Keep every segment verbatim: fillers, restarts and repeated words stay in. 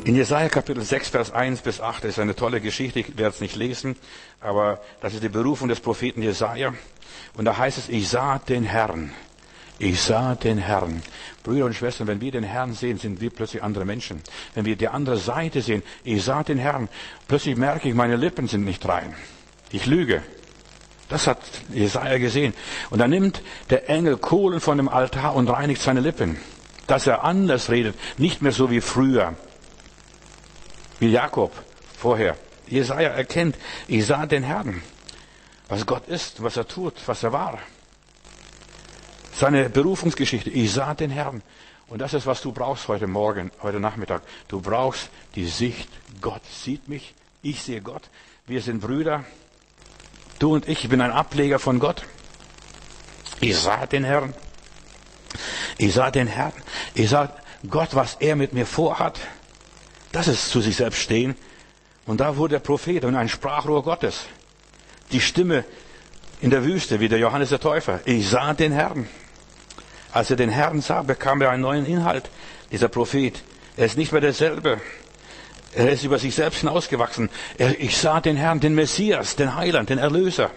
In Jesaja Kapitel sechs, Vers eins bis acht ist eine tolle Geschichte, ich werde es nicht lesen, aber das ist die Berufung des Propheten Jesaja. Und da heißt es, ich sah den Herrn. Ich sah den Herrn. Brüder und Schwestern, wenn wir den Herrn sehen, sind wir plötzlich andere Menschen. Wenn wir die andere Seite sehen, ich sah den Herrn, plötzlich merke ich, meine Lippen sind nicht rein. Ich lüge. Das hat Jesaja gesehen. Und dann nimmt der Engel Kohlen von dem Altar und reinigt seine Lippen. Dass er anders redet, nicht mehr so wie früher. Wie Jakob vorher. Jesaja erkennt, ich sah den Herrn. Was Gott ist, was er tut, was er war. Seine Berufungsgeschichte, ich sah den Herrn. Und das ist, was du brauchst heute Morgen, heute Nachmittag. Du brauchst die Sicht, Gott sieht mich, ich sehe Gott. Wir sind Brüder, du und ich, ich bin ein Ableger von Gott. Ich sah den Herrn. Ich sah den Herrn. Ich sah Gott, was er mit mir vorhat. Das ist zu sich selbst stehen. Und da wurde der Prophet und ein Sprachrohr Gottes. Die Stimme in der Wüste, wie der Johannes der Täufer. Ich sah den Herrn. Als er den Herrn sah, bekam er einen neuen Inhalt. Dieser Prophet, er ist nicht mehr derselbe. Er ist über sich selbst hinausgewachsen. Er, ich sah den Herrn, den Messias, den Heiland, den Erlöser.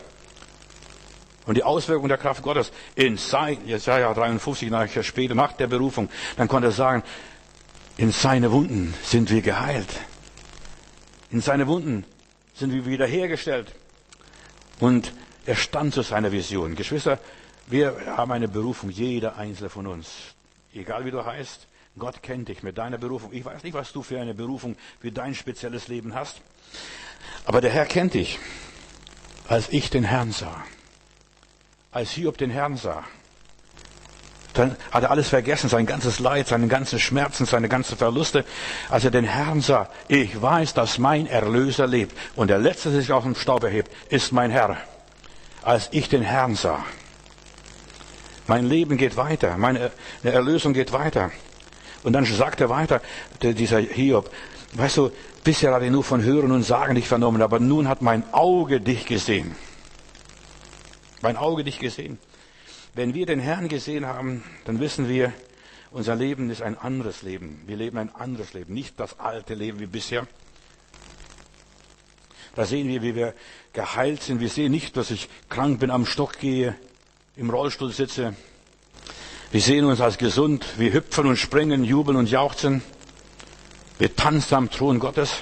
Und die Auswirkung der Kraft Gottes in sein, Jesaja dreiundfünfzig, nach, später, nach der Berufung, dann konnte er sagen, in seine Wunden sind wir geheilt. In seine Wunden sind wir wiederhergestellt. Und er stand zu seiner Vision. Geschwister, wir haben eine Berufung, jeder einzelne von uns. Egal wie du heißt, Gott kennt dich mit deiner Berufung. Ich weiß nicht, was du für eine Berufung für dein spezielles Leben hast. Aber der Herr kennt dich. Als ich den Herrn sah, als Hiob den Herrn sah, dann hat er alles vergessen, sein ganzes Leid, seine ganzen Schmerzen, seine ganzen Verluste. Als er den Herrn sah, ich weiß, dass mein Erlöser lebt. Und der Letzte, der sich aus dem Staub erhebt, ist mein Herr. Als ich den Herrn sah. Mein Leben geht weiter, meine Erlösung geht weiter. Und dann sagt er weiter, dieser Hiob, weißt du, bisher hat er nur von Hören und Sagen dich vernommen, aber nun hat mein Auge dich gesehen. Mein Auge dich gesehen. Wenn wir den Herrn gesehen haben, dann wissen wir, unser Leben ist ein anderes Leben. Wir leben ein anderes Leben, nicht das alte Leben wie bisher. Da sehen wir, wie wir geheilt sind. Wir sehen nicht, dass ich krank bin, am Stock gehe, im Rollstuhl sitze. Wir sehen uns als gesund. Wir hüpfen und springen, jubeln und jauchzen. Wir tanzen am Thron Gottes.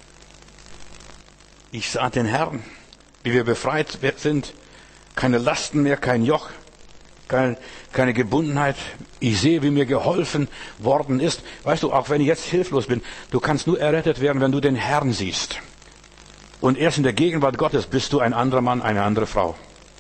Ich sah den Herrn, wie wir befreit sind. Keine Lasten mehr, kein Joch, keine, keine Gebundenheit. Ich sehe, wie mir geholfen worden ist. Weißt du, auch wenn ich jetzt hilflos bin, du kannst nur errettet werden, wenn du den Herrn siehst. Und erst in der Gegenwart Gottes bist du ein anderer Mann, eine andere Frau.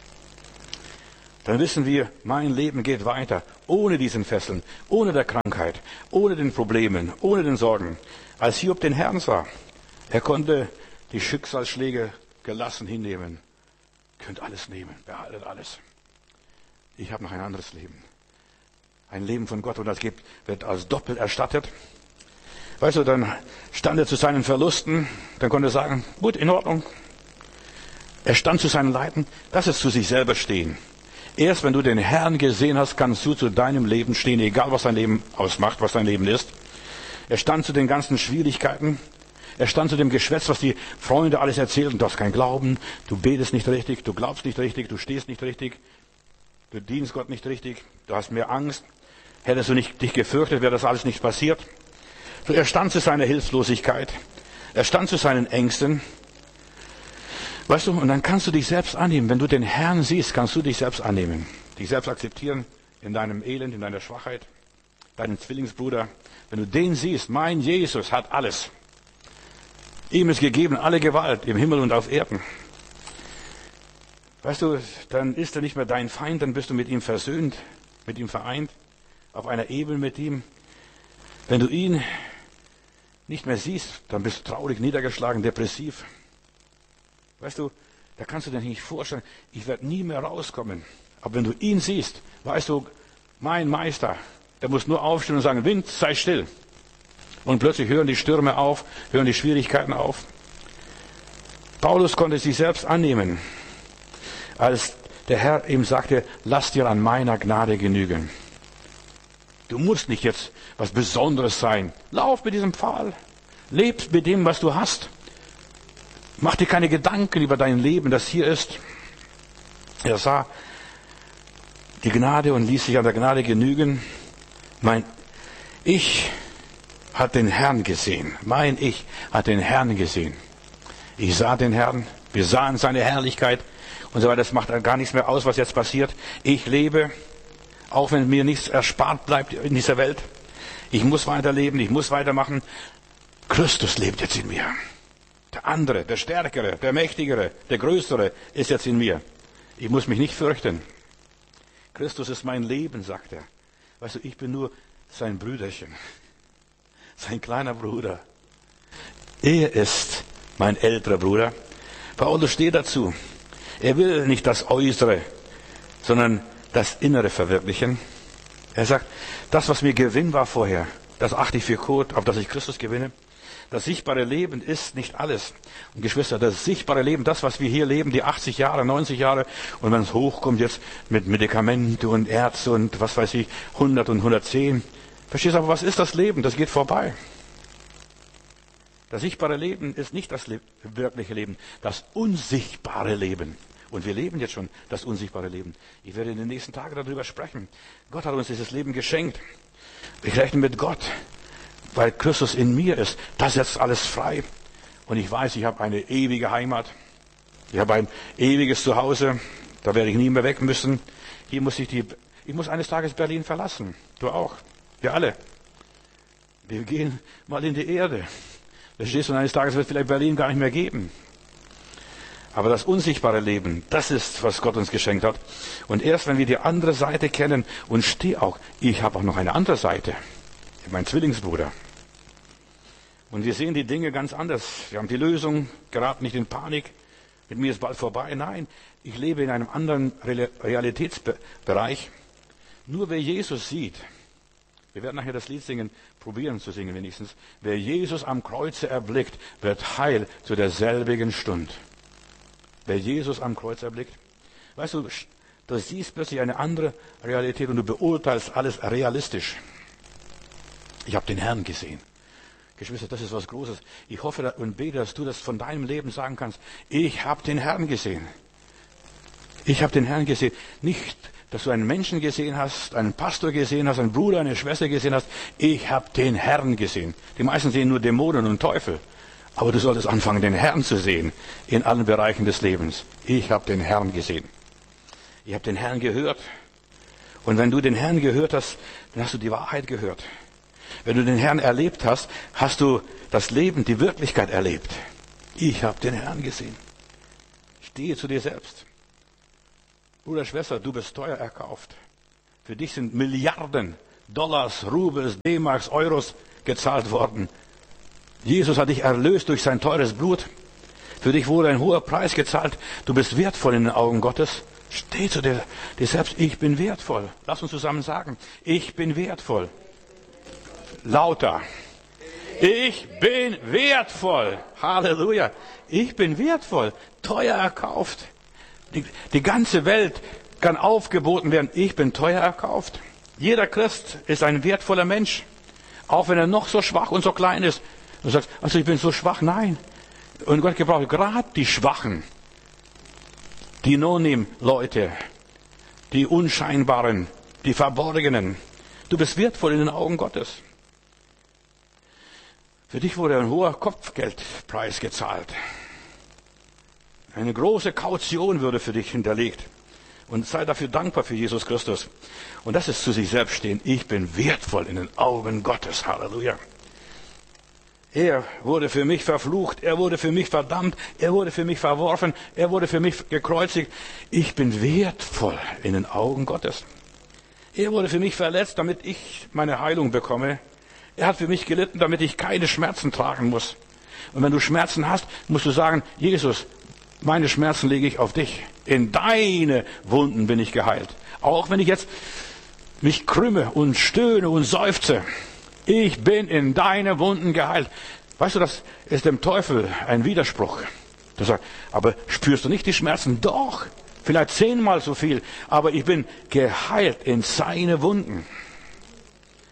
Dann wissen wir, mein Leben geht weiter, ohne diesen Fesseln, ohne der Krankheit, ohne den Problemen, ohne den Sorgen. Als Hiob den Herrn sah, er konnte die Schicksalsschläge gelassen hinnehmen. Ihr könnt alles nehmen, behaltet alles. Ich habe noch ein anderes Leben. Ein Leben von Gott und das gibt, wird als doppelt erstattet. Weißt du, dann stand er zu seinen Verlusten, dann konnte er sagen, gut, in Ordnung. Er stand zu seinen Leiden, das ist zu sich selber stehen. Erst wenn du den Herrn gesehen hast, kannst du zu deinem Leben stehen, egal was dein Leben ausmacht, was dein Leben ist. Er stand zu den ganzen Schwierigkeiten. Er stand zu dem Geschwätz, was die Freunde alles erzählten. Du hast keinen Glauben, du betest nicht richtig, du glaubst nicht richtig, du stehst nicht richtig, du dienst Gott nicht richtig, du hast mehr Angst. Hättest du nicht dich gefürchtet, wäre das alles nicht passiert. So, er stand zu seiner Hilflosigkeit. Er stand zu seinen Ängsten. Weißt du, und dann kannst du dich selbst annehmen. Wenn du den Herrn siehst, kannst du dich selbst annehmen. Dich selbst akzeptieren in deinem Elend, in deiner Schwachheit. Deinen Zwillingsbruder. Wenn du den siehst, mein Jesus hat alles. Ihm ist gegeben alle Gewalt im Himmel und auf Erden. Weißt du, dann ist er nicht mehr dein Feind, dann bist du mit ihm versöhnt, mit ihm vereint, auf einer Ebene mit ihm. Wenn du ihn nicht mehr siehst, dann bist du traurig, niedergeschlagen, depressiv. Weißt du, da kannst du dir nicht vorstellen, ich werde nie mehr rauskommen. Aber wenn du ihn siehst, weißt du, mein Meister, der muss nur aufstehen und sagen, Wind, sei still. Und plötzlich hören die Stürme auf, hören die Schwierigkeiten auf. Paulus konnte sich selbst annehmen, als der Herr ihm sagte, lass dir an meiner Gnade genügen. Du musst nicht jetzt was Besonderes sein. Lauf mit diesem Pfahl. Leb mit dem, was du hast. Mach dir keine Gedanken über dein Leben, das hier ist. Er sah die Gnade und ließ sich an der Gnade genügen. Mein Ich hat den Herrn gesehen. Mein Ich hat den Herrn gesehen. Ich sah den Herrn, wir sahen seine Herrlichkeit und so weiter. Das macht gar nichts mehr aus, was jetzt passiert. Ich lebe, auch wenn mir nichts erspart bleibt in dieser Welt. Ich muss weiterleben, ich muss weitermachen. Christus lebt jetzt in mir. Der andere, der Stärkere, der Mächtigere, der Größere ist jetzt in mir. Ich muss mich nicht fürchten. Christus ist mein Leben, sagt er. Weißt du, ich bin nur sein Brüderchen, sein kleiner Bruder. Er ist mein älterer Bruder. Paulus steht dazu. Er will nicht das Äußere, sondern das Innere verwirklichen. Er sagt, das, was mir Gewinn war vorher, das achte ich für Kot, auf das ich Christus gewinne. Das sichtbare Leben ist nicht alles. Und Geschwister, das sichtbare Leben, das, was wir hier leben, die achtzig Jahre, neunzig Jahre, und wenn es hochkommt jetzt mit Medikamente und Ärzte und was weiß ich, hundert und hundertzehn. Verstehst du, aber was ist das Leben? Das geht vorbei. Das sichtbare Leben ist nicht das Le- wirkliche Leben, das unsichtbare Leben. Und wir leben jetzt schon das unsichtbare Leben. Ich werde in den nächsten Tagen darüber sprechen. Gott hat uns dieses Leben geschenkt. Ich rechne mit Gott, weil Christus in mir ist. Das setzt alles frei. Und ich weiß, ich habe eine ewige Heimat. Ich habe ein ewiges Zuhause. Da werde ich nie mehr weg müssen. Hier muss ich die, ich muss eines Tages Berlin verlassen. Du auch. Wir alle. Wir gehen mal in die Erde. Verstehst du, und eines Tages wird vielleicht Berlin gar nicht mehr geben. Aber das unsichtbare Leben, das ist, was Gott uns geschenkt hat. Und erst wenn wir die andere Seite kennen, und stehe auch, ich habe auch noch eine andere Seite. Mein Zwillingsbruder. Und wir sehen die Dinge ganz anders. Wir haben die Lösung, geraten nicht in Panik. Mit mir ist bald vorbei. Nein, ich lebe in einem anderen Realitätsbereich. Nur wer Jesus sieht, wir werden nachher das Lied singen, probieren zu singen wenigstens. Wer Jesus am Kreuze erblickt, wird heil zu derselbigen Stund. Wer Jesus am Kreuz erblickt. Weißt du, du siehst plötzlich eine andere Realität und du beurteilst alles realistisch. Ich habe den Herrn gesehen. Geschwister, das ist was Großes. Ich hoffe und bete, dass du das von deinem Leben sagen kannst. Ich habe den Herrn gesehen. Ich habe den Herrn gesehen. Nicht, dass du einen Menschen gesehen hast, einen Pastor gesehen hast, einen Bruder, eine Schwester gesehen hast. Ich habe den Herrn gesehen. Die meisten sehen nur Dämonen und Teufel. Aber du solltest anfangen, den Herrn zu sehen in allen Bereichen des Lebens. Ich habe den Herrn gesehen. Ich habe den Herrn gehört. Und wenn du den Herrn gehört hast, dann hast du die Wahrheit gehört. Wenn du den Herrn erlebt hast, hast du das Leben, die Wirklichkeit erlebt. Ich habe den Herrn gesehen. Stehe zu dir selbst. Bruder, Schwester, du bist teuer erkauft. Für dich sind Milliarden Dollars, Rubels, D-Marks, Euros gezahlt worden. Jesus hat dich erlöst durch sein teures Blut. Für dich wurde ein hoher Preis gezahlt. Du bist wertvoll in den Augen Gottes. Steh zu dir, dir selbst. Ich bin wertvoll. Lass uns zusammen sagen. Ich bin wertvoll. Lauter. Ich bin wertvoll. Halleluja. Ich bin wertvoll. Teuer erkauft. Die, die ganze Welt kann aufgeboten werden. Ich bin teuer erkauft. Jeder Christ ist ein wertvoller Mensch. Auch wenn er noch so schwach und so klein ist. Du sagst, also ich bin so schwach. Nein. Und Gott gebraucht gerade die Schwachen. Die No-Name-Leute. Die Unscheinbaren. Die Verborgenen. Du bist wertvoll in den Augen Gottes. Für dich wurde ein hoher Kopfgeldpreis gezahlt. Eine große Kaution wurde für dich hinterlegt. Und sei dafür dankbar für Jesus Christus. Und das ist zu sich selbst stehen. Ich bin wertvoll in den Augen Gottes. Halleluja. Er wurde für mich verflucht. Er wurde für mich verdammt. Er wurde für mich verworfen. Er wurde für mich gekreuzigt. Ich bin wertvoll in den Augen Gottes. Er wurde für mich verletzt, damit ich meine Heilung bekomme. Er hat für mich gelitten, damit ich keine Schmerzen tragen muss. Und wenn du Schmerzen hast, musst du sagen, Jesus, meine Schmerzen lege ich auf dich. In deine Wunden bin ich geheilt. Auch wenn ich jetzt mich krümme und stöhne und seufze. Ich bin in deine Wunden geheilt. Weißt du, das ist dem Teufel ein Widerspruch. Der sagt, aber spürst du nicht die Schmerzen? Doch, vielleicht zehnmal so viel. Aber ich bin geheilt in seine Wunden.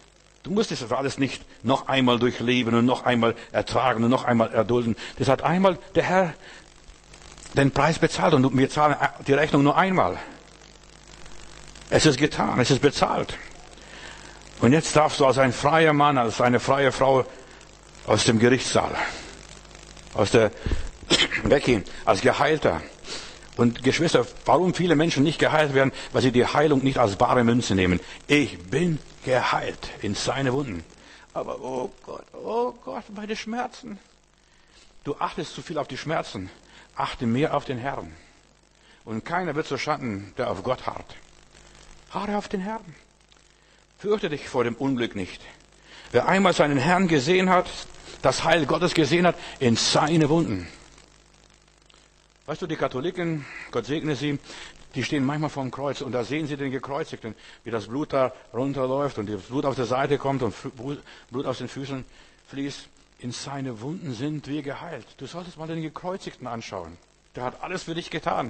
Du musst das alles nicht noch einmal durchleben und noch einmal ertragen und noch einmal erdulden. Das hat einmal der Herr den Preis bezahlt und wir zahlen die Rechnung nur einmal. Es ist getan, es ist bezahlt. Und jetzt darfst du als ein freier Mann, als eine freie Frau aus dem Gerichtssaal, aus der weggehen, als Geheilter. Und Geschwister, warum viele Menschen nicht geheilt werden? Weil sie die Heilung nicht als bare Münze nehmen. Ich bin geheilt in seine Wunden. Aber oh Gott, oh Gott, meine Schmerzen. Du achtest zu viel auf die Schmerzen. Achte mehr auf den Herrn. Und keiner wird so schanden, der auf Gott harrt. Harre auf den Herrn. Fürchte dich vor dem Unglück nicht. Wer einmal seinen Herrn gesehen hat, das Heil Gottes gesehen hat, in seine Wunden. Weißt du, die Katholiken, Gott segne sie, die stehen manchmal vor dem Kreuz und da sehen sie den Gekreuzigten, wie das Blut da runterläuft und das Blut auf der Seite kommt und Blut aus den Füßen fließt. In seine Wunden sind wir geheilt. Du solltest mal den Gekreuzigten anschauen. Der hat alles für dich getan.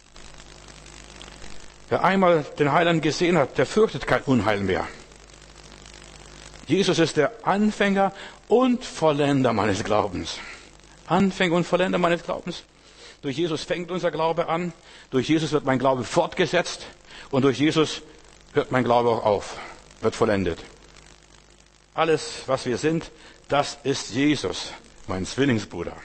Wer einmal den Heiland gesehen hat, der fürchtet kein Unheil mehr. Jesus ist der Anfänger und Vollender meines Glaubens. Anfänger und Vollender meines Glaubens. Durch Jesus fängt unser Glaube an, durch Jesus wird mein Glaube fortgesetzt und durch Jesus hört mein Glaube auch auf, wird vollendet. Alles, was wir sind, das ist Jesus, mein Zwillingsbruder,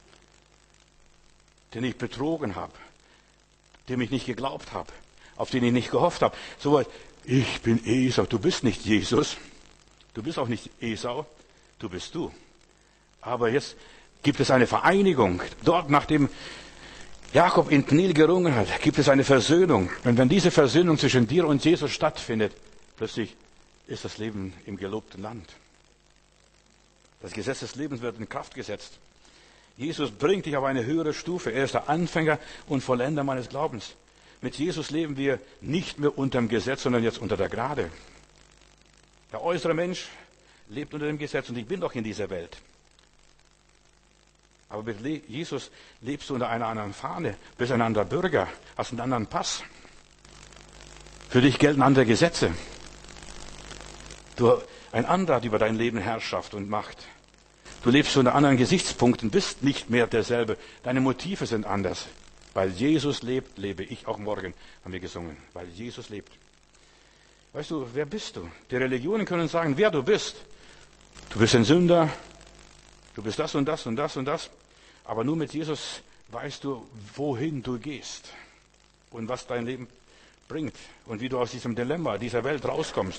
den ich betrogen habe, dem ich nicht geglaubt habe, auf den ich nicht gehofft habe. So weit, ich bin Esau, du bist nicht Jesus, du bist auch nicht Esau, du bist du. Aber jetzt gibt es eine Vereinigung. Dort, nachdem Jakob in Pniel gerungen hat, gibt es eine Versöhnung. Und wenn diese Versöhnung zwischen dir und Jesus stattfindet, plötzlich ist das Leben im gelobten Land. Das Gesetz des Lebens wird in Kraft gesetzt. Jesus bringt dich auf eine höhere Stufe. Er ist der Anfänger und Vollender meines Glaubens. Mit Jesus leben wir nicht mehr unter dem Gesetz, sondern jetzt unter der Gnade. Der äußere Mensch lebt unter dem Gesetz und ich bin doch in dieser Welt. Aber mit Jesus lebst du unter einer anderen Fahne, bist ein anderer Bürger, hast einen anderen Pass. Für dich gelten andere Gesetze. Du, ein anderer hat über dein Leben Herrschaft und Macht. Du lebst unter anderen Gesichtspunkten, bist nicht mehr derselbe. Deine Motive sind anders. Weil Jesus lebt, lebe ich auch morgen, haben wir gesungen. Weil Jesus lebt. Weißt du, wer bist du? Die Religionen können sagen, wer du bist. Du bist ein Sünder, du bist das und das und das und das. Aber nur mit Jesus weißt du, wohin du gehst und was dein Leben bringt und wie du aus diesem Dilemma, dieser Welt rauskommst.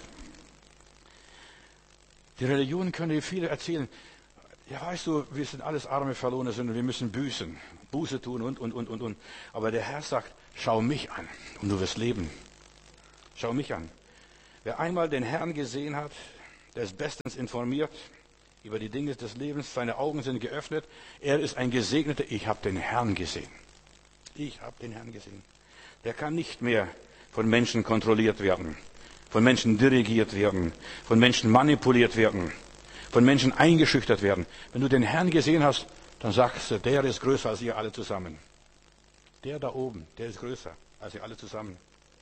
Die Religionen können dir viele erzählen. Ja, weißt du, wir sind alles arme, verlorene Sünder, wir müssen büßen, Buße tun und, und, und, und, und. Aber der Herr sagt, schau mich an und du wirst leben. Schau mich an. Wer einmal den Herrn gesehen hat, der ist bestens informiert über die Dinge des Lebens, seine Augen sind geöffnet. Er ist ein Gesegneter, ich habe den Herrn gesehen. Ich habe den Herrn gesehen. Der kann nicht mehr von Menschen kontrolliert werden, von Menschen dirigiert werden, von Menschen manipuliert werden, von Menschen eingeschüchtert werden. Wenn du den Herrn gesehen hast, dann sagst du, der ist größer als ihr alle zusammen. Der da oben, der ist größer als ihr alle zusammen.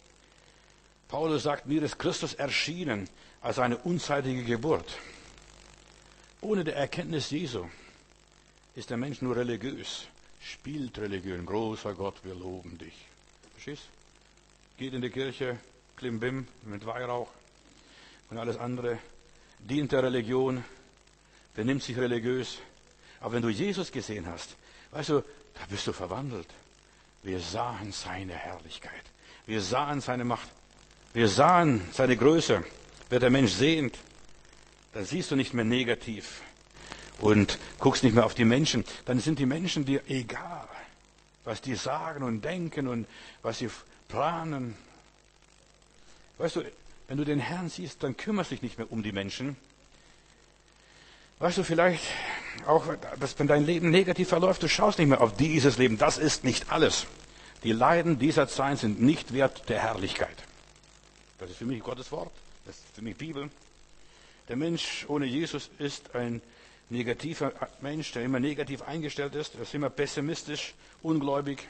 Paulus sagt, mir ist Christus erschienen als eine unzeitige Geburt. Ohne die Erkenntnis Jesu ist der Mensch nur religiös, spielt Religion. Großer Gott, wir loben dich. Verstehst? Geht in die Kirche, Klimbim mit Weihrauch und alles andere, dient der Religion, benimmt sich religiös. Aber wenn du Jesus gesehen hast, weißt du, da bist du verwandelt. Wir sahen seine Herrlichkeit. Wir sahen seine Macht. Wir sahen seine Größe. Wird der Mensch sehend, dann siehst du nicht mehr negativ und guckst nicht mehr auf die Menschen. Dann sind die Menschen dir egal, was die sagen und denken und was sie planen. Weißt du, wenn du den Herrn siehst, dann kümmerst du dich nicht mehr um die Menschen. Weißt du, vielleicht auch, dass wenn dein Leben negativ verläuft, du schaust nicht mehr auf dieses Leben. Das ist nicht alles. Die Leiden dieser Zeit sind nicht wert der Herrlichkeit. Das ist für mich Gottes Wort. Das ist für mich Bibel. Der Mensch ohne Jesus ist ein negativer Mensch, der immer negativ eingestellt ist. Er ist immer pessimistisch, ungläubig.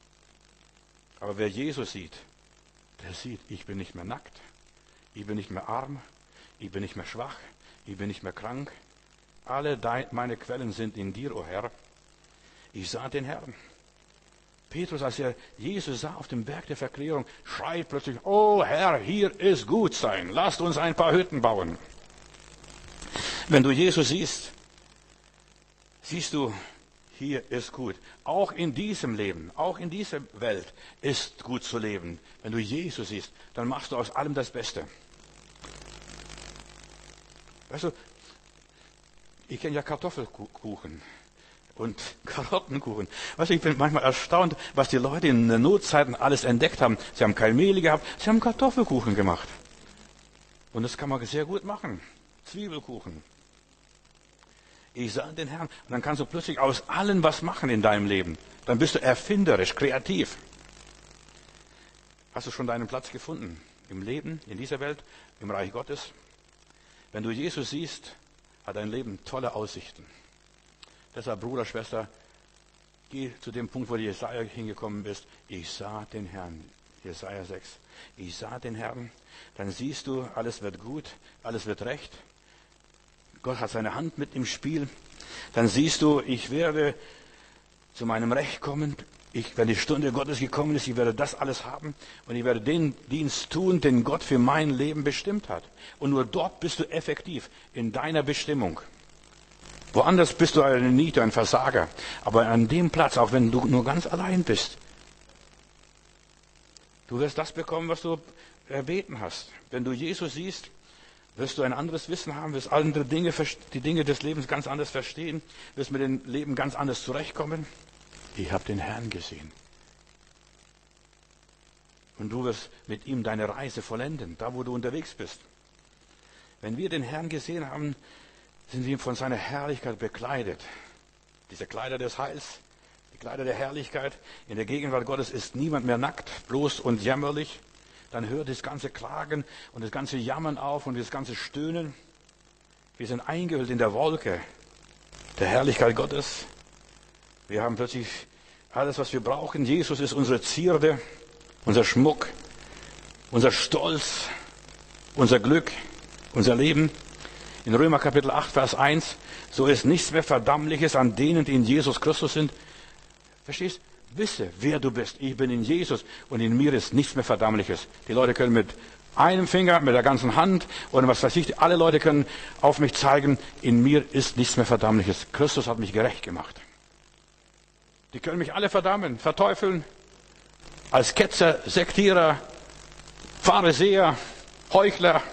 Aber wer Jesus sieht, der sieht, ich bin nicht mehr nackt. Ich bin nicht mehr arm. Ich bin nicht mehr schwach. Ich bin nicht mehr krank. Alle dein, meine Quellen sind in dir, o Herr. Ich sah den Herrn. Petrus, als er Jesus sah auf dem Berg der Verklärung, schreit plötzlich, oh Herr, hier ist gut sein. Lasst uns ein paar Hütten bauen. Wenn du Jesus siehst, siehst du, hier ist gut. Auch in diesem Leben, auch in dieser Welt ist gut zu leben. Wenn du Jesus siehst, dann machst du aus allem das Beste. Weißt du, ich kenne ja Kartoffelkuchen und Karottenkuchen. Weißt du, ich bin manchmal erstaunt, was die Leute in den Notzeiten alles entdeckt haben. Sie haben kein Mehl gehabt, sie haben Kartoffelkuchen gemacht. Und das kann man sehr gut machen. Zwiebelkuchen. Ich sah den Herrn. Und dann kannst du plötzlich aus allem was machen in deinem Leben. Dann bist du erfinderisch, kreativ. Hast du schon deinen Platz gefunden? Im Leben, in dieser Welt, im Reich Gottes? Wenn du Jesus siehst, hat dein Leben tolle Aussichten. Deshalb, Bruder, Schwester, geh zu dem Punkt, wo die Jesaja hingekommen bist. Ich sah den Herrn. Jesaja sechs. Ich sah den Herrn. Dann siehst du, alles wird gut, alles wird recht. Gott hat seine Hand mit im Spiel. Dann siehst du, ich werde zu meinem Recht kommen. Ich, wenn die Stunde Gottes gekommen ist, ich werde das alles haben und ich werde den Dienst tun, den Gott für mein Leben bestimmt hat. Und nur dort bist du effektiv in deiner Bestimmung. Woanders bist du ein Niete, ein Versager. Aber an dem Platz, auch wenn du nur ganz allein bist, du wirst das bekommen, was du erbeten hast. Wenn du Jesus siehst, wirst du ein anderes Wissen haben, wirst andere Dinge, die Dinge des Lebens ganz anders verstehen, wirst mit dem Leben ganz anders zurechtkommen. Ich habe den Herrn gesehen. Und du wirst mit ihm deine Reise vollenden, da wo du unterwegs bist. Wenn wir den Herrn gesehen haben, sind wir von seiner Herrlichkeit bekleidet. Diese Kleider des Heils, die Kleider der Herrlichkeit. In der Gegenwart Gottes ist niemand mehr nackt, bloß und jämmerlich. Dann hört das ganze Klagen und das ganze Jammern auf und das ganze Stöhnen. Wir sind eingehüllt in der Wolke der Herrlichkeit Gottes. Wir haben plötzlich alles, was wir brauchen. Jesus ist unsere Zierde, unser Schmuck, unser Stolz, unser Glück, unser Leben. In Römer Kapitel acht, Vers eins, so ist nichts mehr Verdammliches an denen, die in Jesus Christus sind. Verstehst? Wisse, wer du bist. Ich bin in Jesus und in mir ist nichts mehr Verdammliches. Die Leute können mit einem Finger, mit der ganzen Hand oder was weiß ich, alle Leute können auf mich zeigen, in mir ist nichts mehr Verdammliches. Christus hat mich gerecht gemacht. Die können mich alle verdammen, verteufeln, als Ketzer, Sektierer, Pharisäer, Heuchler.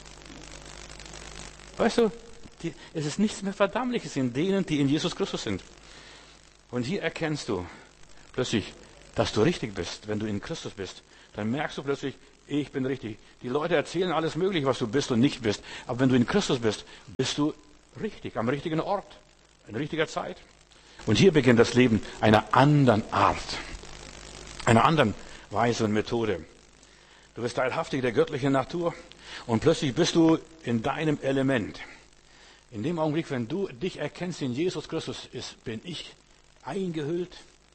Weißt du, die, es ist nichts mehr Verdammliches in denen, die in Jesus Christus sind. Und hier erkennst du plötzlich, dass du richtig bist, wenn du in Christus bist. Dann merkst du plötzlich, ich bin richtig. Die Leute erzählen alles Mögliche, was du bist und nicht bist. Aber wenn du in Christus bist, bist du richtig, am richtigen Ort, in richtiger Zeit. Und hier beginnt das Leben einer anderen Art, einer anderen Weise und Methode. Du bist teilhaftig der göttlichen Natur und plötzlich bist du in deinem Element. In dem Augenblick, wenn du dich erkennst in Jesus Christus, ist, bin ich eingehüllt,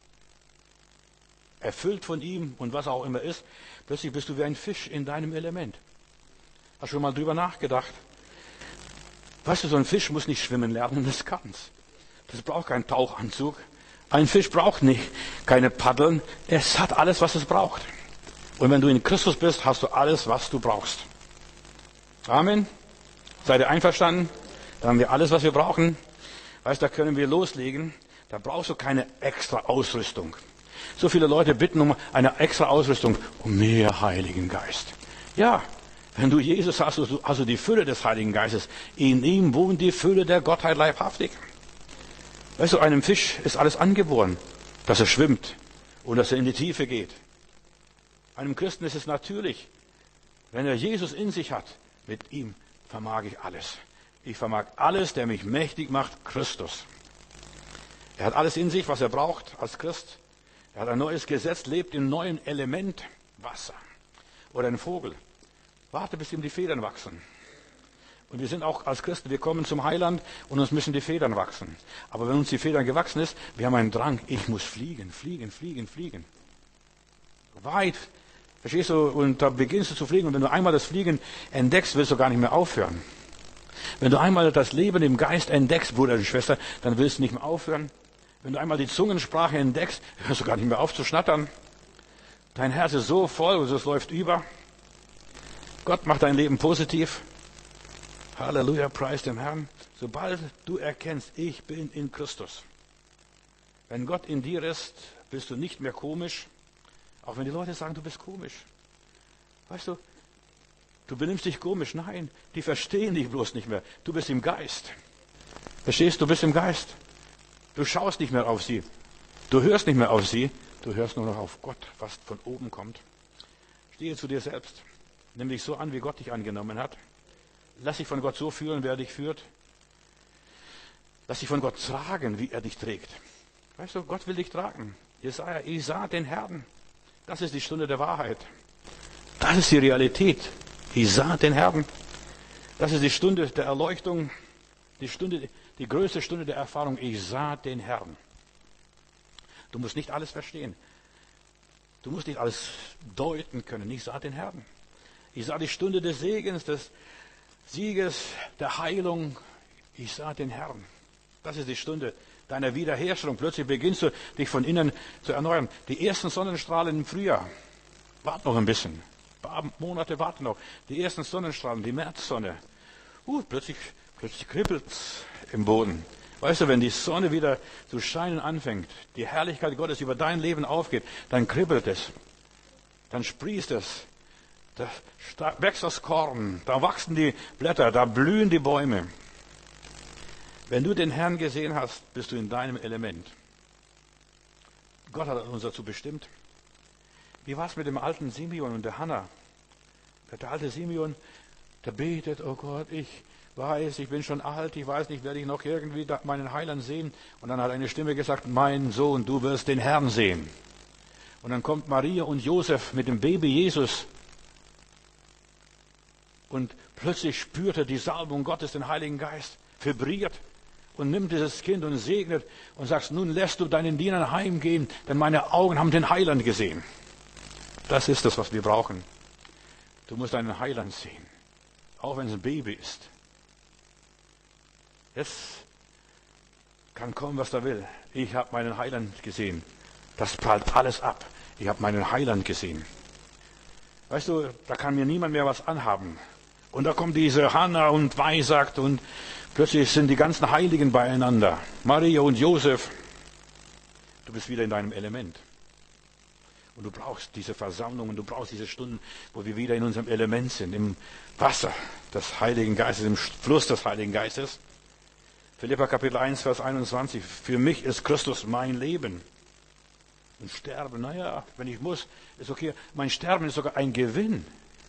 erfüllt von ihm und was auch immer ist, plötzlich bist du wie ein Fisch in deinem Element. Hast du schon mal drüber nachgedacht? Weißt du, so ein Fisch muss nicht schwimmen lernen, das kann's. Das braucht keinen Tauchanzug. Ein Fisch braucht nicht keine Paddeln. Es hat alles, was es braucht. Und wenn du in Christus bist, hast du alles, was du brauchst. Amen. Seid ihr einverstanden? Da haben wir alles, was wir brauchen. Weißt, da können wir loslegen. Da brauchst du keine extra Ausrüstung. So viele Leute bitten um eine extra Ausrüstung, um mehr Heiligen Geist. Ja, wenn du Jesus hast, hast du die Fülle des Heiligen Geistes. In ihm wohnt die Fülle der Gottheit leibhaftig. Weißt du, einem Fisch ist alles angeboren, dass er schwimmt und dass er in die Tiefe geht. Einem Christen ist es natürlich, wenn er Jesus in sich hat, mit ihm vermag ich alles. Ich vermag alles, der mich mächtig macht, Christus. Er hat alles in sich, was er braucht als Christ. Er hat ein neues Gesetz, lebt im neuen Element, Wasser. Oder ein Vogel. Warte, bis ihm die Federn wachsen. Und wir sind auch als Christen, wir kommen zum Heiland und uns müssen die Federn wachsen. Aber wenn uns die Federn gewachsen ist, wir haben einen Drang, ich muss fliegen, fliegen, fliegen, fliegen. Weit, verstehst du, und da beginnst du zu fliegen und wenn du einmal das Fliegen entdeckst, willst du gar nicht mehr aufhören. Wenn du einmal das Leben im Geist entdeckst, Bruder und Schwester, dann willst du nicht mehr aufhören. Wenn du einmal die Zungensprache entdeckst, hörst du gar nicht mehr auf zu schnattern. Dein Herz ist so voll und es läuft über. Gott macht dein Leben positiv. Halleluja, preis dem Herrn. Sobald du erkennst, ich bin in Christus. Wenn Gott in dir ist, bist du nicht mehr komisch. Auch wenn die Leute sagen, du bist komisch. Weißt du, du benimmst dich komisch. Nein, die verstehen dich bloß nicht mehr. Du bist im Geist. Verstehst du, du bist im Geist. Du schaust nicht mehr auf sie. Du hörst nicht mehr auf sie. Du hörst nur noch auf Gott, was von oben kommt. Stehe zu dir selbst. Nimm dich so an, wie Gott dich angenommen hat. Lass dich von Gott so führen, wer dich führt. Lass dich von Gott tragen, wie er dich trägt. Weißt du, Gott will dich tragen. Jesaja, ich sah den Herrn. Das ist die Stunde der Wahrheit. Das ist die Realität. Ich sah den Herrn. Das ist die Stunde der Erleuchtung. Die Stunde, die größte Stunde der Erfahrung. Ich sah den Herrn. Du musst nicht alles verstehen. Du musst nicht alles deuten können. Ich sah den Herrn. Ich sah die Stunde des Segens, des Sieges, der Heilung. Ich sah den Herrn. Das ist die Stunde deiner Wiederherstellung. Plötzlich beginnst du, dich von innen zu erneuern. Die ersten Sonnenstrahlen im Frühjahr. Wart noch ein bisschen. Ein paar Monate warten noch. Die ersten Sonnenstrahlen, die Märzsonne. Uh, plötzlich, plötzlich kribbelt es im Boden. Weißt du, wenn die Sonne wieder zu scheinen anfängt, die Herrlichkeit Gottes über dein Leben aufgeht, dann kribbelt es. Dann sprießt es. Da wächst das Korn. Da wachsen die Blätter. Da blühen die Bäume. Wenn du den Herrn gesehen hast, bist du in deinem Element. Gott hat uns dazu bestimmt. Wie war es mit dem alten Simeon und der Hannah? Der alte Simeon, der betet, oh Gott, ich weiß, ich bin schon alt, ich weiß nicht, werde ich noch irgendwie meinen Heiland sehen. Und dann hat eine Stimme gesagt, mein Sohn, du wirst den Herrn sehen. Und dann kommt Maria und Josef mit dem Baby Jesus. Und plötzlich spürt er die Salbung Gottes, den Heiligen Geist, vibriert und nimmt dieses Kind und segnet und sagt, nun lässt du deinen Dienern heimgehen, denn meine Augen haben den Heiland gesehen. Das ist das, was wir brauchen. Du musst deinen Heiland sehen, auch wenn es ein Baby ist. Es kann kommen, was da will. Ich habe meinen Heiland gesehen. Das prallt alles ab. Ich habe meinen Heiland gesehen. Weißt du, da kann mir niemand mehr was anhaben. Und da kommt diese Hannah und weissagt und plötzlich sind die ganzen Heiligen beieinander. Maria und Josef. Du bist wieder in deinem Element. Und du brauchst diese Versammlungen, du brauchst diese Stunden, wo wir wieder in unserem Element sind, im Wasser des Heiligen Geistes, im Fluss des Heiligen Geistes. Philipper Kapitel eins, Vers einundzwanzig. Für mich ist Christus mein Leben. Und Sterben, naja, wenn ich muss, ist okay. Mein Sterben ist sogar ein Gewinn.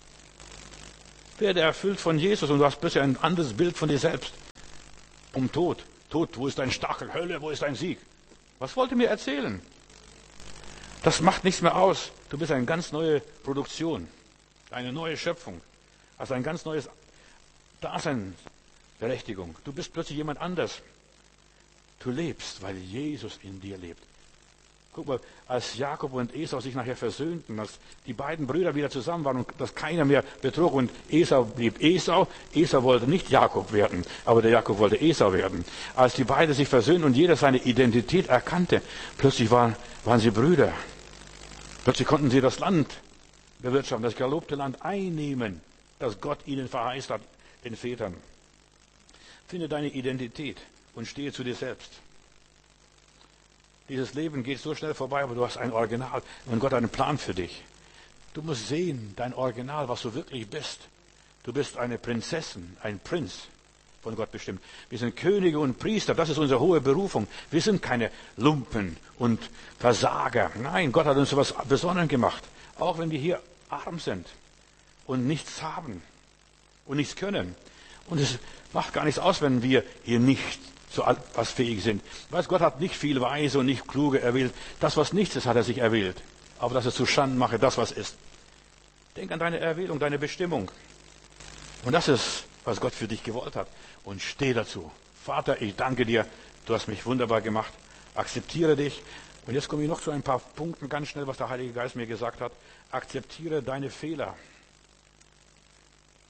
Werde erfüllt von Jesus und du hast plötzlich ein anderes Bild von dir selbst. Um Tod. Tod, wo ist dein Stachel? Hölle, wo ist dein Sieg? Was wollt ihr mir erzählen? Das macht nichts mehr aus. Du bist eine ganz neue Produktion. Eine neue Schöpfung. Also ein ganz neues Daseinsberechtigung. Du bist plötzlich jemand anders. Du lebst, weil Jesus in dir lebt. Guck mal, als Jakob und Esau sich nachher versöhnten, als die beiden Brüder wieder zusammen waren und dass keiner mehr betrug und Esau blieb Esau. Esau wollte nicht Jakob werden, aber der Jakob wollte Esau werden. Als die beiden sich versöhnten und jeder seine Identität erkannte, plötzlich waren, waren sie Brüder. Plötzlich konnten sie das Land bewirtschaften, das gelobte Land einnehmen, das Gott ihnen verheißt hat, den Vätern. Finde deine Identität und stehe zu dir selbst. Dieses Leben geht so schnell vorbei, aber du hast ein Original und Gott hat einen Plan für dich. Du musst sehen, dein Original, was du wirklich bist. Du bist eine Prinzessin, ein Prinz, von Gott bestimmt. Wir sind Könige und Priester, das ist unsere hohe Berufung. Wir sind keine Lumpen und Versager. Nein, Gott hat uns so etwas Besonderes gemacht. Auch wenn wir hier arm sind und nichts haben und nichts können. Und es macht gar nichts aus, wenn wir hier nicht zu was fähig sind. Weißt, Gott hat nicht viel Weise und nicht Kluge erwählt. Das, was nichts ist, hat er sich erwählt. Aber dass er zu Schanden mache, das, was ist. Denk an deine Erwählung, deine Bestimmung. Und das ist, was Gott für dich gewollt hat. Und steh dazu. Vater, ich danke dir. Du hast mich wunderbar gemacht. Akzeptiere dich. Und jetzt komme ich noch zu ein paar Punkten ganz schnell, was der Heilige Geist mir gesagt hat. Akzeptiere deine Fehler.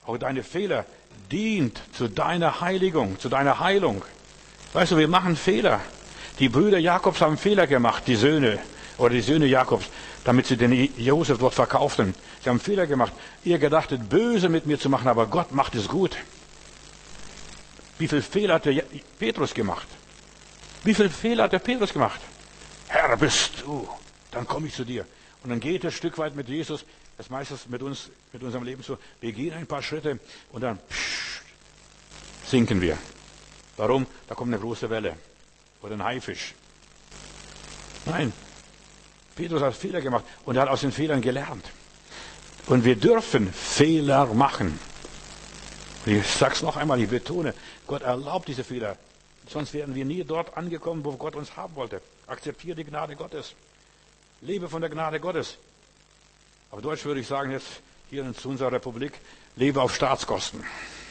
Auch deine Fehler dient zu deiner Heiligung, zu deiner Heilung. Weißt du, wir machen Fehler. Die Brüder Jakobs haben Fehler gemacht, die Söhne oder die Söhne Jakobs, damit sie den Josef dort verkauften. Sie haben Fehler gemacht. Ihr gedachtet, böse mit mir zu machen, aber Gott macht es gut. Wie viel Fehler hat der Petrus gemacht? Wie viel Fehler hat der Petrus gemacht? Herr, bist du, dann komme ich zu dir. Und dann geht er ein Stück weit mit Jesus, das ist meistens mit uns, mit unserem Leben so, wir gehen ein paar Schritte und dann pssst, sinken wir. Warum? Da kommt eine große Welle oder ein Haifisch. Nein, Petrus hat Fehler gemacht und er hat aus den Fehlern gelernt. Und wir dürfen Fehler machen. Und ich sage es noch einmal, ich betone, Gott erlaubt diese Fehler. Sonst wären wir nie dort angekommen, wo Gott uns haben wollte. Akzeptiere die Gnade Gottes. Lebe von der Gnade Gottes. Auf Deutsch würde ich sagen, jetzt hier in unserer Republik, lebe auf Staatskosten.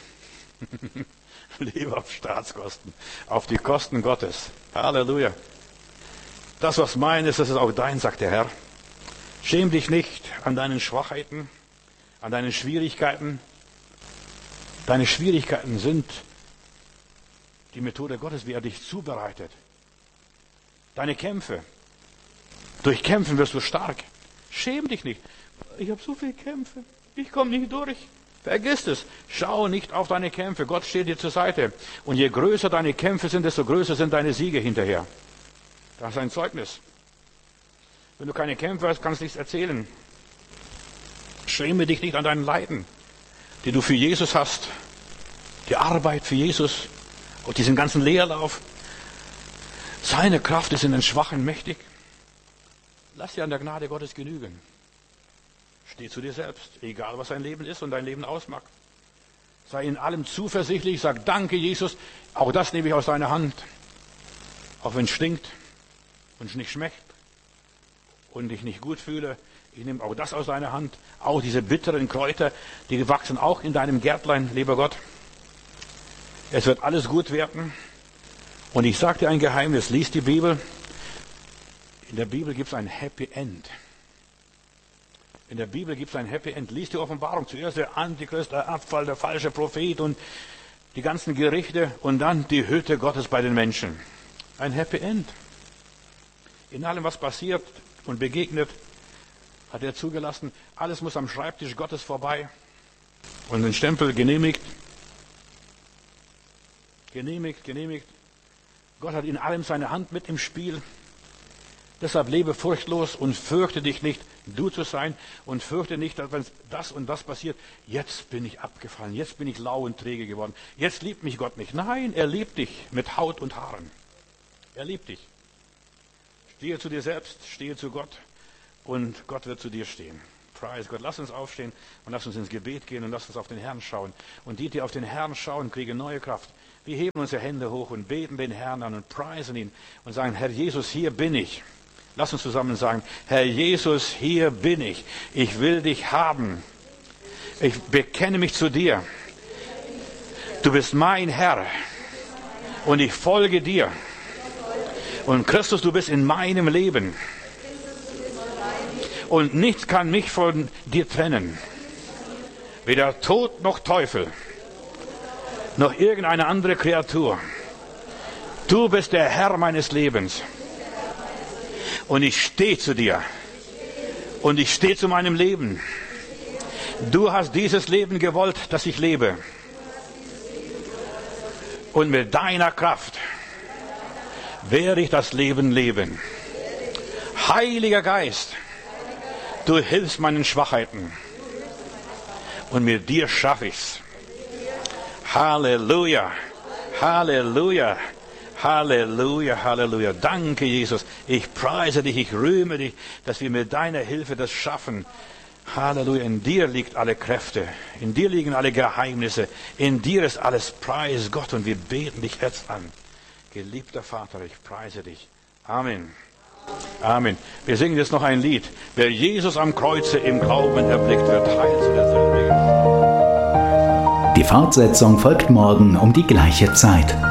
Lebe auf Staatskosten. Auf die Kosten Gottes. Halleluja. Das, was mein ist, das ist auch dein, sagt der Herr. Schäm dich nicht an deinen Schwachheiten, an deinen Schwierigkeiten. Deine Schwierigkeiten sind die Methode Gottes, wie er dich zubereitet. Deine Kämpfe. Durch Kämpfen wirst du stark. Schäm dich nicht. Ich habe so viele Kämpfe. Ich komme nicht durch. Vergiss es. Schau nicht auf deine Kämpfe. Gott steht dir zur Seite. Und je größer deine Kämpfe sind, desto größer sind deine Siege hinterher. Das ist ein Zeugnis. Wenn du keine Kämpfe hast, kannst du nichts erzählen. Schäme dich nicht an deinen Leiden, die du für Jesus hast. Die Arbeit für Jesus und diesen ganzen Leerlauf. Seine Kraft ist in den Schwachen mächtig. Lass dir an der Gnade Gottes genügen. Steh zu dir selbst, egal was dein Leben ist und dein Leben ausmacht. Sei in allem zuversichtlich, sag danke Jesus, auch das nehme ich aus deiner Hand. Auch wenn es stinkt und es nicht schmeckt und ich nicht gut fühle, ich nehme auch das aus deiner Hand. Auch diese bitteren Kräuter, die wachsen auch in deinem Gärtlein, lieber Gott. Es wird alles gut werden. Und ich sage dir ein Geheimnis, lies die Bibel. In der Bibel gibt es ein Happy End. In der Bibel gibt es ein Happy End. Lies die Offenbarung. Zuerst der Antichrist, der Abfall, der falsche Prophet und die ganzen Gerichte und dann die Hütte Gottes bei den Menschen. Ein Happy End. In allem, was passiert und begegnet, hat er zugelassen. Alles muss am Schreibtisch Gottes vorbei und den Stempel genehmigt. Genehmigt, genehmigt. Gott hat in allem seine Hand mit im Spiel. Deshalb lebe furchtlos und fürchte dich nicht, du zu sein, und fürchte nicht, dass wenn das und das passiert, jetzt bin ich abgefallen, jetzt bin ich lau und träge geworden, jetzt liebt mich Gott nicht. Nein, er liebt dich mit Haut und Haaren. Er liebt dich. Stehe zu dir selbst, stehe zu Gott und Gott wird zu dir stehen. Preis Gott. Lass uns aufstehen und lass uns ins Gebet gehen und lass uns auf den Herrn schauen. Und die, die auf den Herrn schauen, kriegen neue Kraft. Wir heben unsere Hände hoch und beten den Herrn an und preisen ihn und sagen, Herr Jesus, hier bin ich. Lass uns zusammen sagen, Herr Jesus, hier bin ich. Ich will dich haben. Ich bekenne mich zu dir. Du bist mein Herr und ich folge dir. Und Christus, du bist in meinem Leben. Und nichts kann mich von dir trennen. Weder Tod noch Teufel, noch irgendeine andere Kreatur. Du bist der Herr meines Lebens. Und ich stehe zu dir. Und ich stehe zu meinem Leben. Du hast dieses Leben gewollt, das ich lebe. Und mit deiner Kraft werde ich das Leben leben. Heiliger Geist, du hilfst meinen Schwachheiten. Und mit dir schaffe ich's. Halleluja. Halleluja. Halleluja, Halleluja. Danke, Jesus. Ich preise dich, ich rühme dich, dass wir mit deiner Hilfe das schaffen. Halleluja. In dir liegt alle Kräfte. In dir liegen alle Geheimnisse. In dir ist alles. Preis Gott. Und wir beten dich jetzt an. Geliebter Vater, ich preise dich. Amen. Amen. Wir singen jetzt noch ein Lied. Wer Jesus am Kreuze im Glauben erblickt, wird heil zu der Sünde. Die Fortsetzung folgt morgen um die gleiche Zeit.